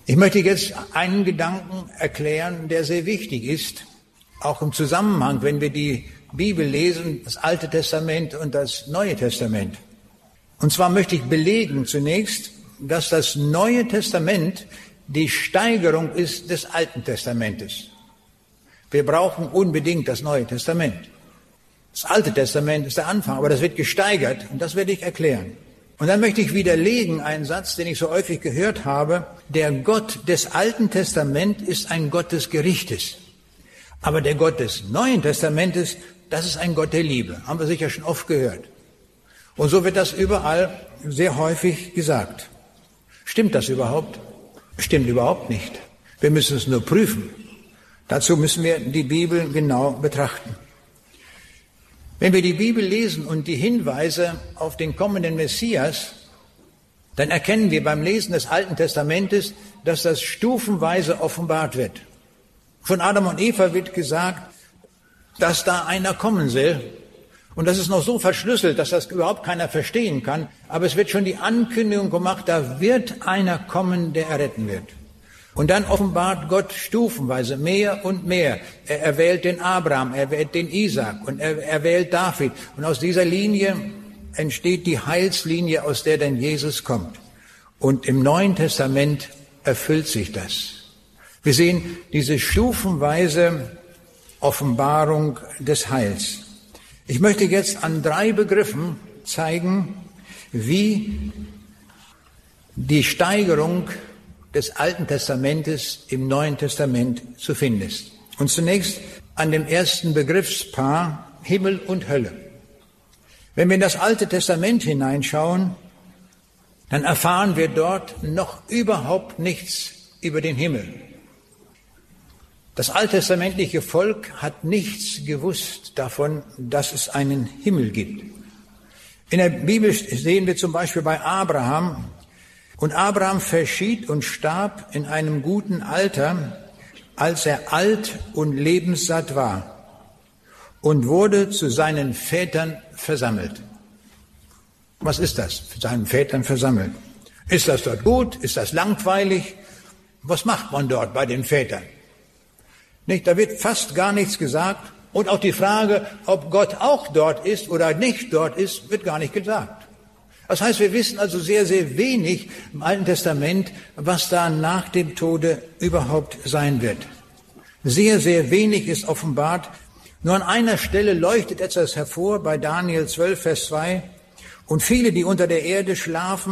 Ich möchte jetzt einen Gedanken erklären, der sehr wichtig ist, auch im Zusammenhang, wenn wir die Bibel lesen, das Alte Testament und das Neue Testament. Und zwar möchte ich belegen zunächst, dass das Neue Testament die Steigerung ist des Alten Testamentes. Wir brauchen unbedingt das Neue Testament. Das Alte Testament ist der Anfang, aber das wird gesteigert und das werde ich erklären. Und dann möchte ich widerlegen einen Satz, den ich so häufig gehört habe. Der Gott des Alten Testaments ist ein Gott des Gerichtes. Aber der Gott des Neuen Testamentes, das ist ein Gott der Liebe. Haben wir sicher schon oft gehört. Und so wird das überall sehr häufig gesagt. Stimmt das überhaupt? Stimmt überhaupt nicht. Wir müssen es nur prüfen. Dazu müssen wir die Bibel genau betrachten. Wenn wir die Bibel lesen und die Hinweise auf den kommenden Messias, dann erkennen wir beim Lesen des Alten Testamentes, dass das stufenweise offenbart wird. Von Adam und Eva wird gesagt, dass da einer kommen soll. Und das ist noch so verschlüsselt, dass das überhaupt keiner verstehen kann. Aber es wird schon die Ankündigung gemacht, da wird einer kommen, der erretten wird. Und dann offenbart Gott stufenweise mehr und mehr. Er erwählt den Abraham, er wählt den Isaak und er erwählt David. Und aus dieser Linie entsteht die Heilslinie, aus der dann Jesus kommt. Und im Neuen Testament erfüllt sich das. Wir sehen diese stufenweise Offenbarung des Heils. Ich möchte jetzt an 3 Begriffen zeigen, wie die Steigerung des Alten Testamentes im Neuen Testament zu finden ist. Und zunächst an dem ersten Begriffspaar Himmel und Hölle. Wenn wir in das Alte Testament hineinschauen, dann erfahren wir dort noch überhaupt nichts über den Himmel. Das alttestamentliche Volk hat nichts gewusst davon, dass es einen Himmel gibt. In der Bibel sehen wir zum Beispiel bei Abraham, und Abraham verschied und starb in einem guten Alter, als er alt und lebenssatt war, und wurde zu seinen Vätern versammelt. Was ist das? Zu seinen Vätern versammelt. Ist das dort gut? Ist das langweilig? Was macht man dort bei den Vätern? Nicht, da wird fast gar nichts gesagt. Und auch die Frage, ob Gott auch dort ist oder nicht dort ist, wird gar nicht gesagt. Das heißt, wir wissen also sehr, sehr wenig im Alten Testament, was da nach dem Tode überhaupt sein wird. Sehr, sehr wenig ist offenbart. Nur an einer Stelle leuchtet etwas hervor, bei Daniel 12, Vers 2. Und viele, die unter der Erde schlafen,